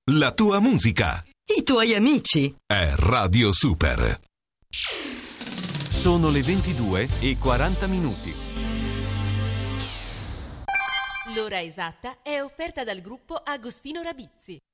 la tua musica, i tuoi amici. è Radio Super. Sono le 22:40. L'ora esatta è offerta dal gruppo Agostino Rabizzi.